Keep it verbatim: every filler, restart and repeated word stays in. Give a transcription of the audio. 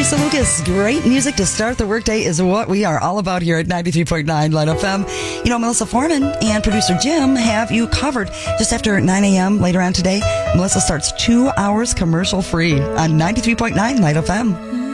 Lisa Lucas. Great music to start the workday is what we are all about here at ninety-three point nine Light F M. You know, Melissa Foreman and producer Jim have you covered. Just after nine a.m. later on today, Melissa starts two hours commercial free on ninety-three point nine Light F M.